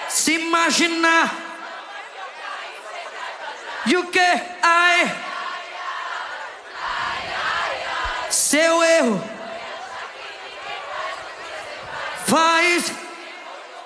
Se imaginar. E o que? Ai. Seu erro faz